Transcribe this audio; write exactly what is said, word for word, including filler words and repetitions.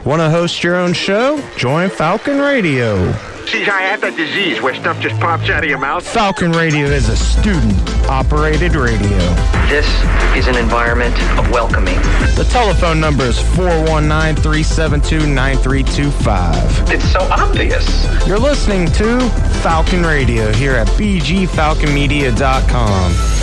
Want to host your own show? Join Falcon Radio. See, I have that disease where stuff just pops out of your mouth. Falcon Radio is a student-operated radio. This is an environment of welcoming. The telephone number is four one nine, three seven two, nine three two five. It's so obvious. You're listening to Falcon Radio here at b g falcon media dot com.